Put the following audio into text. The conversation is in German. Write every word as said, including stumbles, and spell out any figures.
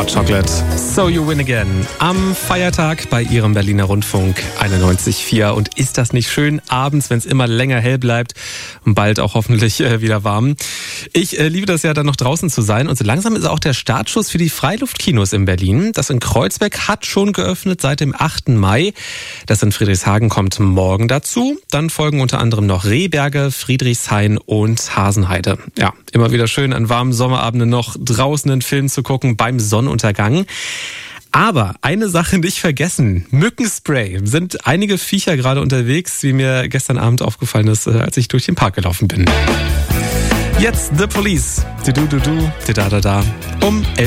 Hot Chocolate. So you win again. Am Feiertag bei Ihrem Berliner Rundfunk einundneunzig Komma vier. Und ist das nicht schön abends, wenn es immer länger hell bleibt und bald auch hoffentlich äh, wieder warm? Ich äh, liebe das ja dann noch draußen zu sein. Und so langsam ist auch der Startschuss für die Freiluftkinos in Berlin. Das in Kreuzberg hat schon geöffnet seit dem achten Mai. Das in Friedrichshagen kommt morgen dazu. Dann folgen unter anderem noch Rehberge, Friedrichshain und Hasenheide. Ja, immer wieder schön an warmen Sommerabenden noch draußen einen Film zu gucken beim Sonnenuntergang. Aber eine Sache nicht vergessen, Mückenspray. Sind einige Viecher gerade unterwegs, wie mir gestern Abend aufgefallen ist, als ich durch den Park gelaufen bin. Jetzt The Police. Du, du, du, du, da, da, da. Um elf.